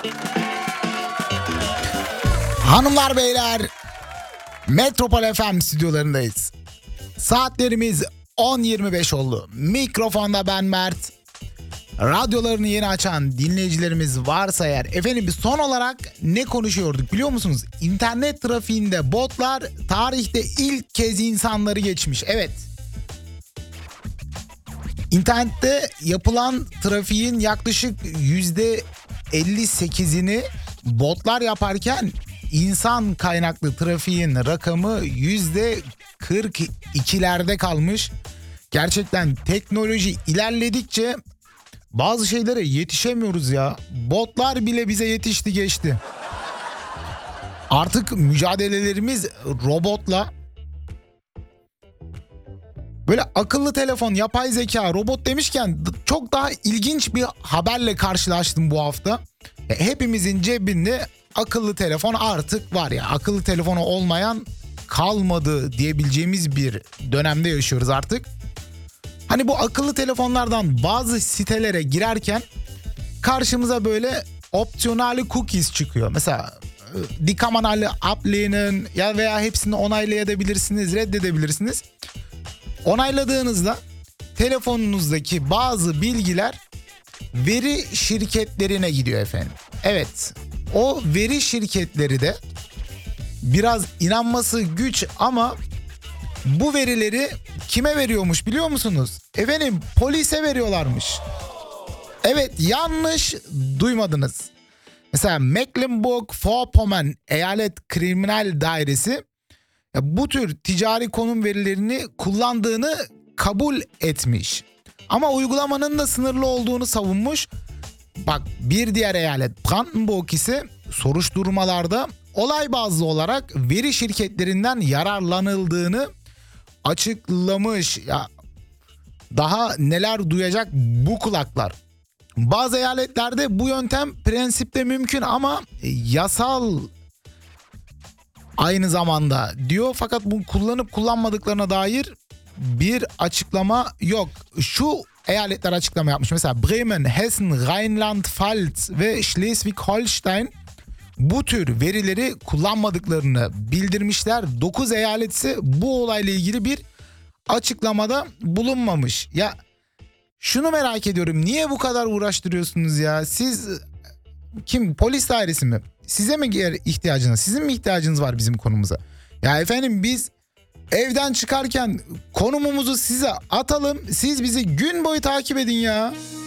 Hanımlar beyler, Metropol FM stüdyolarındayız. Saatlerimiz 10.25 oldu. Mikrofonda ben Mert. Radyolarını yeni açan dinleyicilerimiz varsa eğer, efendim son olarak ne konuşuyorduk biliyor musunuz? İnternet trafiğinde botlar tarihte ilk kez insanları geçmiş. Evet. İnternette yapılan trafiğin yaklaşık %58'ini botlar yaparken insan kaynaklı trafiğin rakamı %42'lerde kalmış. Gerçekten teknoloji ilerledikçe bazı şeylere yetişemiyoruz ya. Botlar bile bize yetişti geçti. Artık mücadelelerimiz robotla. Böyle akıllı telefon, yapay zeka, robot demişken çok daha ilginç bir haberle karşılaştım bu hafta. Hepimizin cebinde akıllı telefon artık var ya. Akıllı telefonu olmayan kalmadı diyebileceğimiz bir dönemde yaşıyoruz artık. Hani bu akıllı telefonlardan bazı sitelere girerken karşımıza böyle opsiyonel cookies çıkıyor. Mesela dikkamanali ablenen ya veya hepsini onaylayabilirsiniz, reddedebilirsiniz. Onayladığınızda telefonunuzdaki bazı bilgiler veri şirketlerine gidiyor efendim. Evet, o veri şirketleri de biraz inanması güç ama bu verileri kime veriyormuş biliyor musunuz? Efendim polise veriyorlarmış. Evet, yanlış duymadınız. Mesela Mecklenburg-Vorpommern Eyalet Kriminal Dairesi bu tür ticari konum verilerini kullandığını kabul etmiş. Ama uygulamanın da sınırlı olduğunu savunmuş. Bak, bir diğer eyalet Brandenburg ise soruşturmalarda olay bazlı olarak veri şirketlerinden yararlanıldığını açıklamış. Ya daha neler duyacak bu kulaklar. Bazı eyaletlerde bu yöntem prensipte mümkün ama yasal aynı zamanda diyor, fakat bunu kullanıp kullanmadıklarına dair bir açıklama yok. Şu eyaletler açıklama yapmış. Mesela Bremen, Hessen, Rheinland-Pfalz ve Schleswig-Holstein bu tür verileri kullanmadıklarını bildirmişler. 9 eyalet ise bu olayla ilgili bir açıklamada bulunmamış. Ya şunu merak ediyorum. Niye bu kadar uğraştırıyorsunuz ya? Siz kim? Polis dairesi mi? Size mi ihtiyacınız? Sizin mi ihtiyacınız var bizim konumuza? Ya efendim biz evden çıkarken konumumuzu size atalım. Siz bizi gün boyu takip edin ya.